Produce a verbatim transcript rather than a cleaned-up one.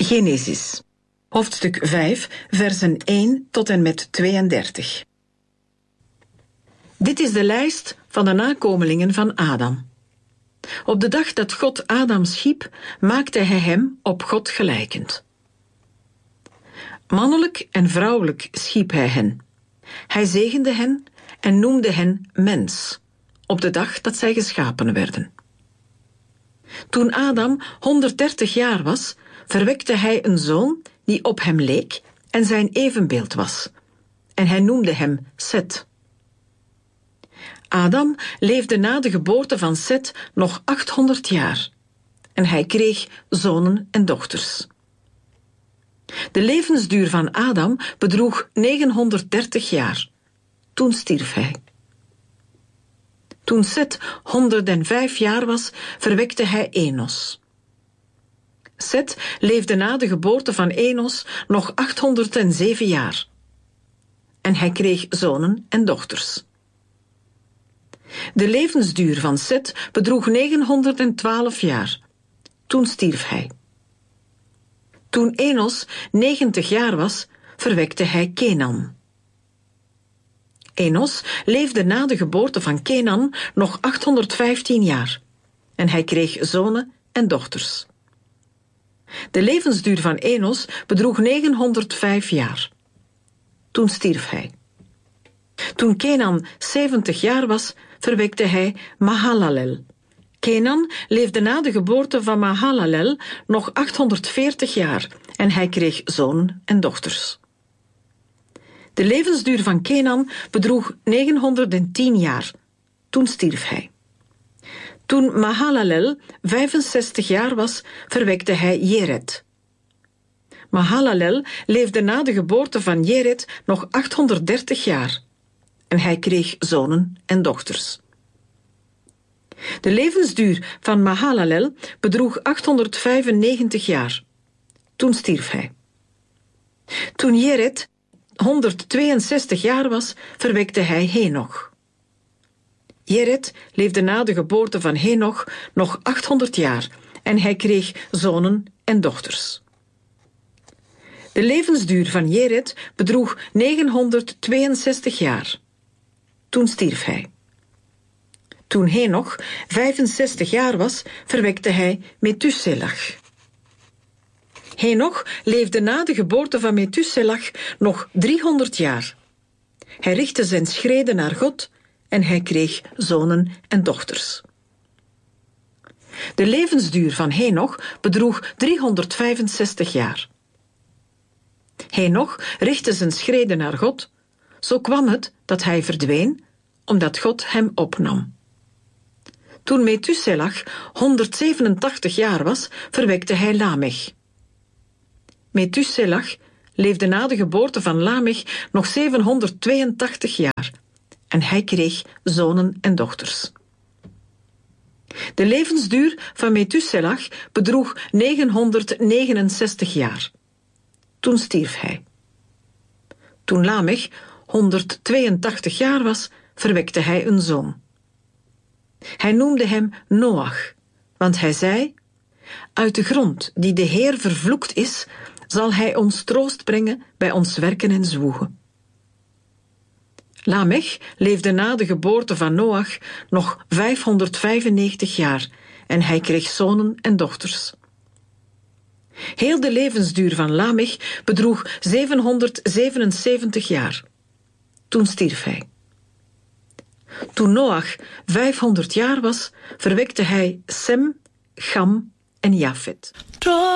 Genesis, hoofdstuk vijf, versen één tot en met tweeëndertig. Dit is de lijst van de nakomelingen van Adam. Op de dag dat God Adam schiep, maakte hij hem op God gelijkend. Mannelijk en vrouwelijk schiep hij hen. Hij zegende hen en noemde hen mens, op de dag dat zij geschapen werden. Toen Adam honderddertig jaar was, verwekte hij een zoon die op hem leek en zijn evenbeeld was. En hij noemde hem Set. Adam leefde na de geboorte van Set nog achthonderd jaar. En hij kreeg zonen en dochters. De levensduur van Adam bedroeg negenhonderddertig jaar. Toen stierf hij. Toen Set honderdvijf jaar was, verwekte hij Enos. Set leefde na de geboorte van Enos nog achthonderdzeven jaar. En hij kreeg zonen en dochters. De levensduur van Set bedroeg negenhonderdtwaalf jaar. Toen stierf hij. Toen Enos negentig jaar was, verwekte hij Kenan. Enos leefde na de geboorte van Kenan nog achthonderdvijftien jaar. En hij kreeg zonen en dochters. De levensduur van Enos bedroeg negenhonderdvijf jaar. Toen stierf hij. Toen Kenan zeventig jaar was, verwekte hij Mahalalel. Kenan leefde na de geboorte van Mahalalel nog achthonderdveertig jaar en hij kreeg zonen en dochters. De levensduur van Kenan bedroeg negenhonderdtien jaar. Toen stierf hij. Toen Mahalalel vijfenzestig jaar was, verwekte hij Jered. Mahalalel leefde na de geboorte van Jered nog achthonderddertig jaar. En hij kreeg zonen en dochters. De levensduur van Mahalalel bedroeg achthonderdvijfennegentig jaar. Toen stierf hij. Toen Jered honderdtweeënzestig jaar was, verwekte hij Henoch. Jered leefde na de geboorte van Henoch nog achthonderd jaar en hij kreeg zonen en dochters. De levensduur van Jered bedroeg negenhonderdtweeënzestig jaar. Toen stierf hij. Toen Henoch vijfenzestig jaar was, verwekte hij Methuselach. Henoch leefde na de geboorte van Methuselach nog driehonderd jaar. Hij richtte zijn schreden naar God en hij kreeg zonen en dochters. De levensduur van Henoch bedroeg driehonderdvijfenzestig jaar. Henoch richtte zijn schreden naar God. Zo kwam het dat hij verdween, omdat God hem opnam. Toen Methuselach honderdzevenentachtig jaar was, verwekte hij Lamech. Methuselach leefde na de geboorte van Lamech nog zevenhonderdtweeëntachtig jaar en hij kreeg zonen en dochters. De levensduur van Methuselach bedroeg negenhonderdnegenenzestig jaar. Toen stierf hij. Toen Lamech honderdtweeëntachtig jaar was, verwekte hij een zoon. Hij noemde hem Noach, want hij zei: uit de grond die de Heer vervloekt is, zal hij ons troost brengen bij ons werken en zwoegen. Lamech leefde na de geboorte van Noach nog vijfhonderdvijfennegentig jaar en hij kreeg zonen en dochters. Heel de levensduur van Lamech bedroeg zevenhonderdzevenenzeventig jaar. Toen stierf hij. Toen Noach vijfhonderd jaar was, verwekte hij Sem, Cham en Jafet.